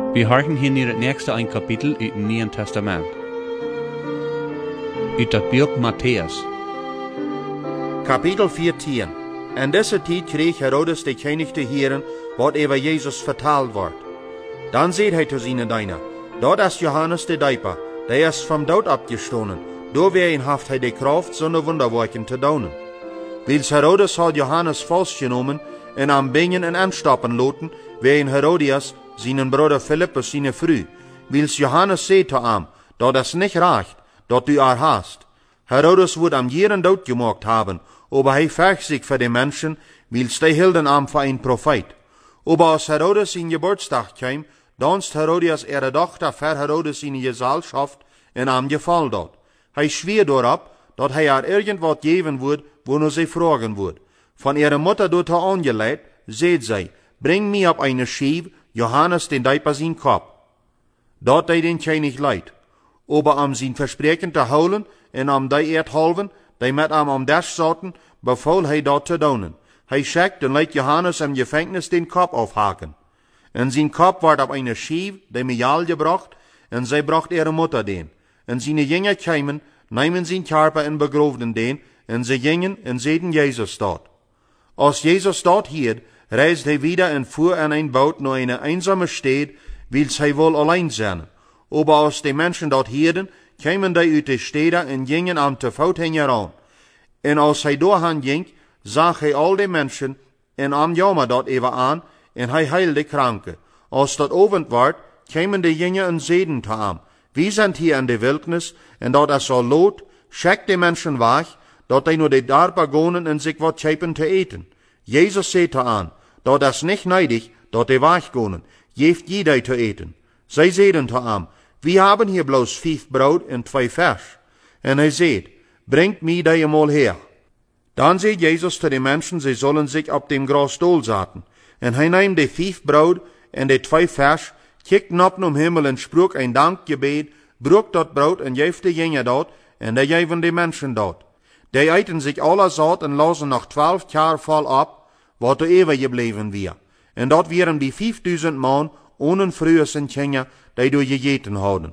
Wir harken hier in het nächste ein Kapitel uit het Nieuwe Testament. Uit dat boek Matthäus. Kapitel 14. En deze tijd kreeg Herodes de König te heren, wat over Jezus vertaald wordt. Dan zei hij te zijn Diener, dat is Johannes de Döper, der is vom dood abgestonden, door wen haft hij de kraft, zonder wonderwerken te doen. Wils Herodes had Johannes vastgenomen en am bingen en anstappen loten, wen Herodias, zijn broeder Philippus, zijn vrouw, wils Johannes zei te am, dat is niet recht, dat u er hast. Herodes wordt am jeren dood gemaakt haben, aber hij vecht zich voor de mensen, wils die hielden am voor een profeet. Aber als Herodes in Geburtstag kwam, danst Herodias ihre dochter voor Herodes in Gesellschaft en am geval dat. Hij schweer daarop, dat hij haar irgendwas geven wordt, wo sie fragen wordt. Van ihre Mutter doet haar aangeleid, zei zij, bring mij op eine Schief, Johannes den Döper zijn kop. Dat deed den König leid. Aber am zijn verspreken te houden en am die halven, die met am des zaten, beval hij dat te doen. Hij schickt en leidt Johannes im Gefängnis den kop aufhaken. En zijn kop werd op eine Schief, die Mial gebracht, en zij bracht ihre Mutter den. En zijn Jünger kwamen, namen zijn Körper en begroven den, en ze gingen en zeiden Jezus dort. Als Jezus dort hielt, reist hij wieder en fuhr in een boot naar een einsame stad, wils hij wohl allein zijn. Aber als die Menschen dort hielden, kwamen die uit de steden en gingen am te voet heen aan. En als hij doorheen ging, zag hij al die Menschen en am jammer dort even aan, en hij heilde Kranke. Als dat ovend werd, kwamen de Jünger en zeiden te am, wie sind hier in de wildnis, en dat is al lood, schickt die Menschen weg, dat die nur de darpa gonen en zich wat schepen te eten. Jezus zei te aan, dat is niet neidig, dat die weggonen, geeft jeder te eten. Zij zeiden te am, wir haben hier bloß 5 brood en 2 vers. En hij zei, bringt mij die eenmaal her. Dan zei Jezus te de mensen, sie sollen zich op dem Grasstol zaten. En hij neemt de 5 brood en de 2 vers, kijkt op naar Himmel en sprak een dankgebed, broek dat brood en geeft de Jünger dat, en de geven de mensen dat. Die eten zich alle zat en lazen nog 12 jaar vol op, wat er eeuwig gebleven weer. En dat waren die 5000 man, ohne früher zijn Jünger, die door gegeten hadden.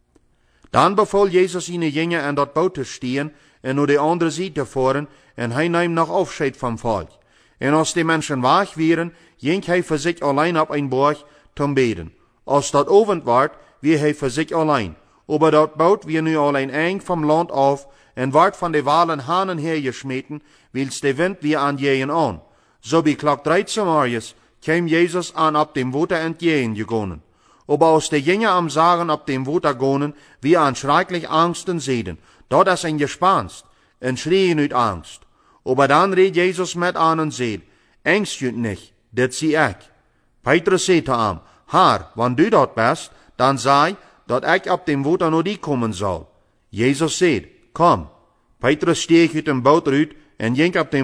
Dan beval Jezus zijn Jünger aan dat boot te stehen en naar de andere zijde te voeren, en hij neemt nog afscheid van volk. En als die mensen weg waren, ging hij voor zich alleen op een borg te beden. Als dat ovend werd, weer hij voor zich alleen. Aber dat boot weer nu alleen eng vom land af, en werd van de walen hanen hergeschmeten, wils de wind weer aan jeën aan. So bij klok 13 morgens kwam Jezus aan op dem water entgegen gegangen. Aber als de Jünger am Sagen op dem water gonen, wie an schrecklich Angsten sehen, dat is een gespanst, en schrien uit Angst. Aber dan reed Jezus met aan en zei, angst je niet, dit zie ik. Petrus zei te hem, Herr, wann du dat bist, dan zei, dat ik op dem water naar die komen zal. Jezus zei, kom. Petrus steeg uit een boot uit en ging op dem